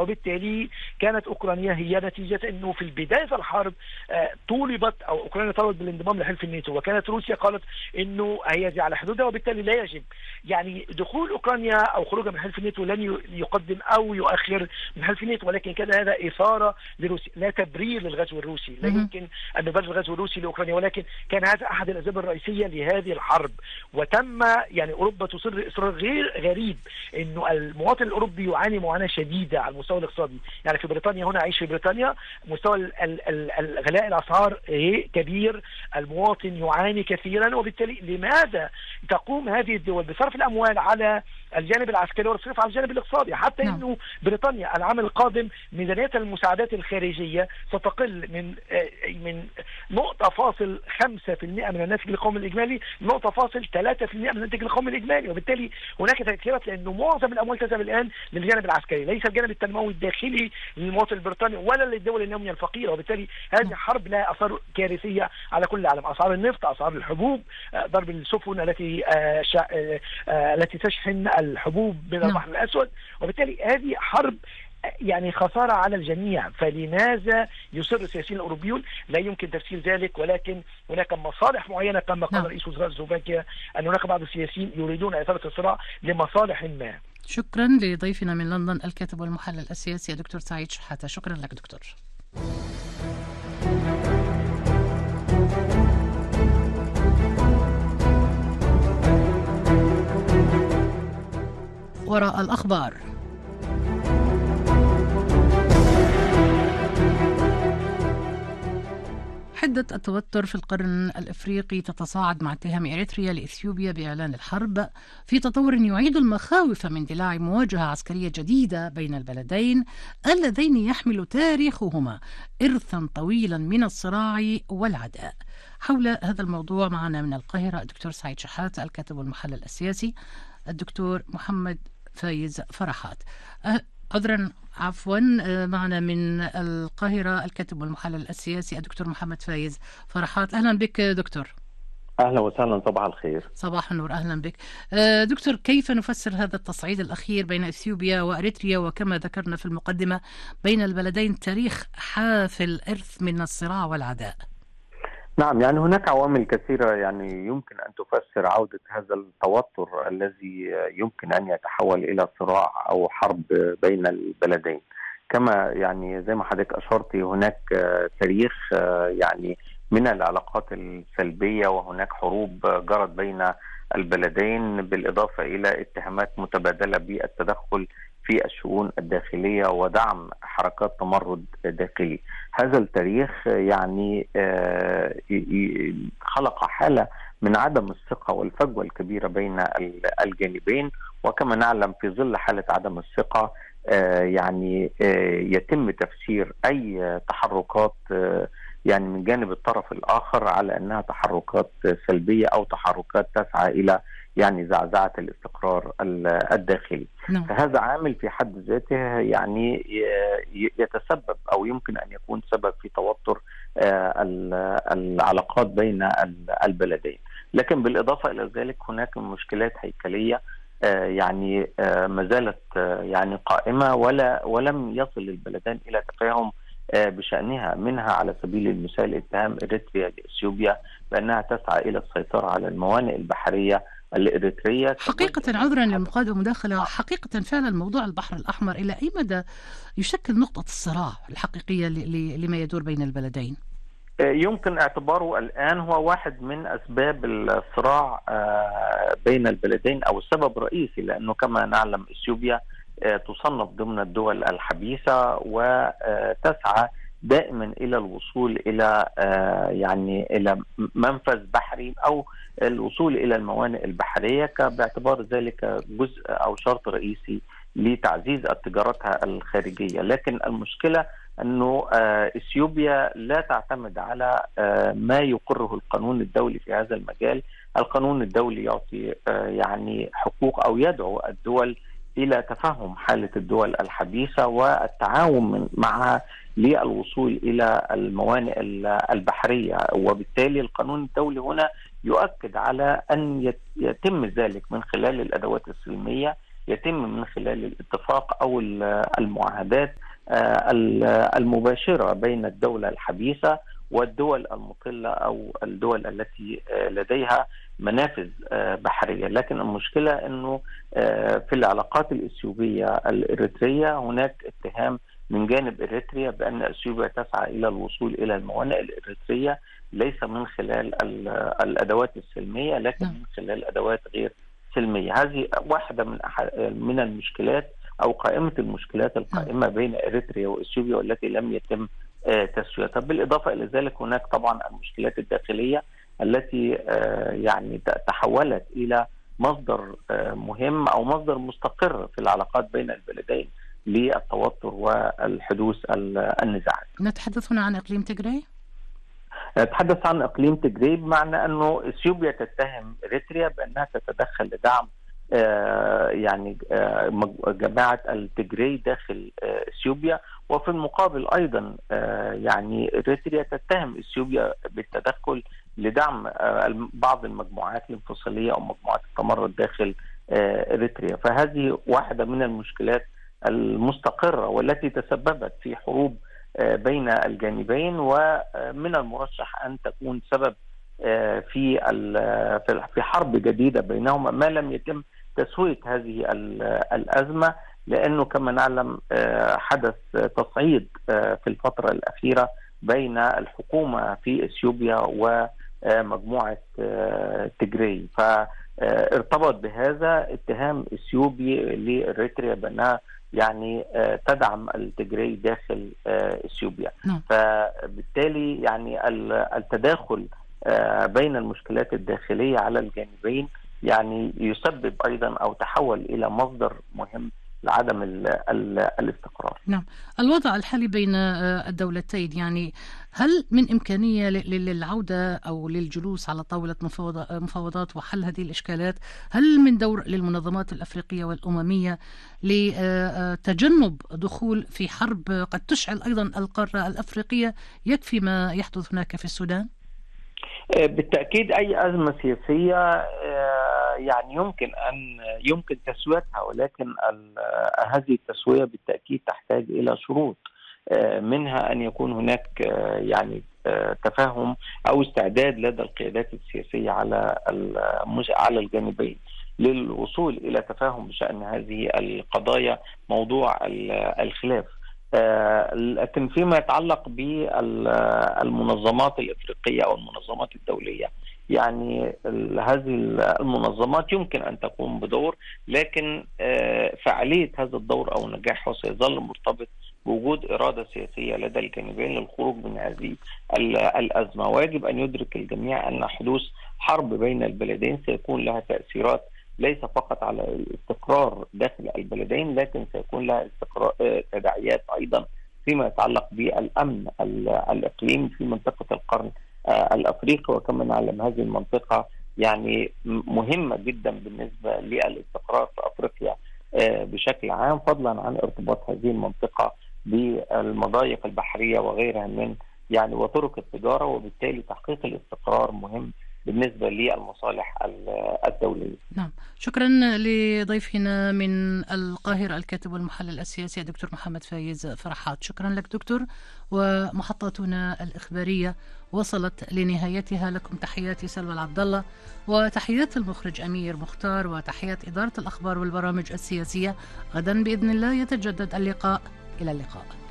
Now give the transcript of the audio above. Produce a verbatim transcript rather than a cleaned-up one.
وبالتالي كانت أوكرانيا هي نتيجة أنه في بداية الحرب طولبت أو أوكرانيا طلبت بالانضمام لحلف الناتو، وكانت روسيا قالت أنه هي على حدودها وبالتالي لا يجب يعني دخول أوكرانيا أو خروجها من حلف الناتو لن يقدم أو يؤخر من حلف الناتو، ولكن كان هذا إثارة لروسيا، لا تبرير للغزو الروسي. لا يمكن أن نبرر الغزو الروسي لأوكرانيا، ولكن كان هذا أحد الأسباب الرئيسية لهذه الحرب. وتم يعني أوروبا تصر إصرار غير غريب أنه المواطن الأوروبي يعاني معاناة شديدة على المستوى الاقتصادي. يعني في بريطانيا، هنا أعيش في بريطانيا، مستوى الغلاء الأسعار كبير، المواطن يعاني كثيرا، وبالتالي لماذا تقوم هذه الدول بصرف الأموال على الجانب العسكري والصرف على الجانب الاقتصادي؟ حتى نعم. انه بريطانيا العام القادم ميزانية المساعدات الخارجية ستقل من من نقطة فاصل خمسة في المئة من الناتج القومي الإجمالي نقطة فاصل ثلاثة في المئة من الناتج القومي الإجمالي، وبالتالي هناك تأثيرات لأنه معظم الأموال تذهب الآن للجانب العسكري، ليس الجانب التنموي الداخلي للمواطن البريطاني ولا للدول النامية الفقيرة. وبالتالي هذه حرب لها أثار كارثية على كل العالم، أسعار النفط، أسعار الحبوب، ضرب السفن التي التي تشحن الحبوب من البحر الأسود، وبالتالي هذه حرب يعني خسارة على الجميع. فلماذا يصر السياسيين الأوروبيون؟ لا يمكن تفسير ذلك، ولكن هناك مصالح معينة كما قال رئيس وزراء سلوفاكيا أن هناك بعض السياسيين يريدون إثارة الصراع لمصالح ما. شكرا لضيفنا من لندن الكاتب والمحلل السياسي دكتور سعيد شحاتة. شكرا لك دكتور. وراء الأخبار. حدة التوتر في القرن الإفريقي تتصاعد مع اتهام إريتريا لإثيوبيا بإعلان الحرب، في تطور يعيد المخاوف من اندلاع مواجهة عسكرية جديدة بين البلدين اللذين يحمل تاريخهما إرثا طويلا من الصراع والعداء. حول هذا الموضوع معنا من القاهرة الدكتور سعيد شحاتة الكاتب والمحلل السياسي، الدكتور محمد فايز فرحات. عذرا عفوا معنا من القاهرة الكاتب والمحلل السياسي الدكتور محمد فايز فرحات. أهلا بك دكتور. أهلا وسهلا، صباح الخير. صباح النور، أهلا بك دكتور. كيف نفسر هذا التصعيد الأخير بين إثيوبيا وأريتريا، وكما ذكرنا في المقدمة بين البلدين تاريخ حافل إرث من الصراع والعداء؟ نعم، يعني هناك عوامل كثيرة يعني يمكن أن تفسر عودة هذا التوتر الذي يمكن أن يتحول إلى صراع أو حرب بين البلدين. كما يعني زي ما حضرتك أشرتي، هناك تاريخ يعني من العلاقات السلبية، وهناك حروب جرت بين البلدين، بالإضافة إلى اتهامات متبادلة بالتدخل في الشؤون الداخلية ودعم حركات تمرد داخلي. هذا التاريخ يعني خلق حالة من عدم الثقة والفجوة الكبيرة بين الجانبين، وكما نعلم في ظل حالة عدم الثقة يعني يتم تفسير أي تحركات يعني من جانب الطرف الآخر على أنها تحركات سلبية أو تحركات تسعى إلى يعني زعزعة الاستقرار الداخلي. نعم. فهذا عامل في حد ذاته يعني يتسبب أو يمكن أن يكون سبب في توتر العلاقات بين البلدين. لكن بالإضافة إلى ذلك هناك مشكلات هيكلية يعني ما زالت يعني قائمة، ولا ولم يصل البلدان إلى تفاهم بشأنها، منها على سبيل المثال اتهام إريتريا لإثيوبيا بأنها تسعى إلى السيطرة على الموانئ البحرية الإريترية. حقيقة عذرا للمقاطعة ومداخلة، حقيقة فعلا موضوع البحر الأحمر إلى أي مدى يشكل نقطة الصراع الحقيقية لما يدور بين البلدين؟ يمكن اعتباره الآن هو واحد من أسباب الصراع بين البلدين أو السبب الرئيسي، لأنه كما نعلم إثيوبيا تصنف ضمن الدول الحبيسة وتسعى دائما إلى الوصول إلى يعني إلى منفذ بحري أو الوصول إلى الموانئ البحرية، باعتبار ذلك جزء أو شرط رئيسي لتعزيز تجارتها الخارجية. لكن المشكلة أنه إثيوبيا لا تعتمد على ما يقره القانون الدولي في هذا المجال. القانون الدولي يعطي يعني حقوق أو يدعو الدول إلى تفهم حالة الدول الحبيسة والتعاون معها للوصول إلى الموانئ البحرية، وبالتالي القانون الدولي هنا يؤكد على أن يتم ذلك من خلال الأدوات السلمية يتم من خلال الاتفاق أو المعاهدات المباشرة بين الدولة الحبيسة والدول المطلة أو الدول التي لديها منافذ بحرية. لكن المشكلة أنه في العلاقات الإثيوبية الإريترية هناك اتهام من جانب إريتريا بأن إثيوبيا تسعى إلى الوصول إلى الموانئ الإريترية ليس من خلال الأدوات السلمية لكن من خلال أدوات غير سلمية. هذه واحدة من من المشكلات أو قائمة المشكلات القائمة بين إريتريا وإثيوبيا والتي لم يتم تسويتها. بالإضافة إلى ذلك هناك طبعا المشكلات الداخلية التي يعني تحولت إلى مصدر مهم أو مصدر مستقر في العلاقات بين البلدين للتوتر والحدوث النزاعات. نتحدث هنا عن إقليم تيغراي؟ نتحدث عن إقليم تيغراي بمعنى أنه إثيوبيا تتهم إريتريا بأنها تتدخل لدعم يعني جماعة التيغراي داخل إثيوبيا، وفي المقابل أيضا يعني إريتريا تتهم إثيوبيا بالتدخل لدعم بعض المجموعات الانفصالية أو مجموعات التمرد داخل إريتريا. فهذه واحدة من المشكلات المستقرة والتي تسببت في حروب بين الجانبين، ومن المرشح أن تكون سبب في في حرب جديدة بينهما ما لم يتم تسوية هذه الأزمة، لأنه كما نعلم حدث تصعيد في الفترة الأخيرة بين الحكومة في إثيوبيا ومجموعة تيغراي، فارتبط بهذا اتهام إثيوبي لإريتريا بأنها يعني تدعم التيغراي داخل إثيوبيا. فبالتالي يعني التداخل بين المشكلات الداخلية على الجانبين يعني يسبب أيضا أو تحول إلى مصدر مهم لعدم ال ال الاستقرار. نعم، الوضع الحالي بين الدولتين يعني هل من إمكانية للعودة أو للجلوس على طاولة مفاوضات وحل هذه الإشكالات؟ هل من دور للمنظمات الأفريقية والأممية لتجنب دخول في حرب قد تشعل أيضا القارة الأفريقية؟ يكفي ما يحدث هناك في السودان؟ بالتأكيد أي أزمة سياسية يعني يمكن أن يمكن تسويتها، ولكن هذه التسوية بالتأكيد تحتاج إلى شروط، منها أن يكون هناك يعني تفاهم أو استعداد لدى القيادات السياسية على على الجانبين للوصول إلى تفاهم بشأن هذه القضايا موضوع الخلاف. لكن فيما يتعلق بالمنظمات الإفريقية أو المنظمات الدولية يعني هذه المنظمات يمكن أن تقوم بدور، لكن فعالية هذا الدور أو نجاحه سيظل مرتبط بوجود إرادة سياسية لدى الجانبين للخروج من هذه الأزمة. ويجب أن يدرك الجميع أن حدوث حرب بين البلدين سيكون لها تأثيرات ليس فقط على الاستقرار داخل البلدين، لكن سيكون لها استقرار تداعيات أيضا فيما يتعلق بالأمن الإقليمي في منطقة القرن الأفريقي. وكما نعلم هذه المنطقة يعني مهمة جدا بالنسبة للاستقرار في أفريقيا بشكل عام، فضلا عن ارتباط هذه المنطقة بالمضايق البحرية وغيرها من يعني وطرق التجارة، وبالتالي تحقيق الاستقرار مهم بالنسبة للمصالح الدولية. نعم، شكرا لضيفنا من القاهرة الكاتب والمحلل السياسي دكتور محمد فايز فرحات. شكرا لك دكتور، ومحطتنا الإخبارية وصلت لنهايتها. لكم تحياتي سلوى العبد الله وتحيات المخرج أمير مختار وتحيات إدارة الأخبار والبرامج السياسية. غدا بإذن الله يتجدد اللقاء، إلى اللقاء.